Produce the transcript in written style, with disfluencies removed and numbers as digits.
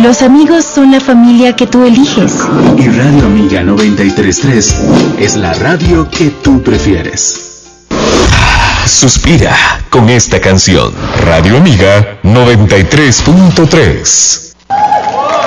Los amigos son la familia que tú eliges. Y Radio Amiga 93.3 es la radio que tú prefieres. Suspira con esta canción. Radio Amiga 93.3.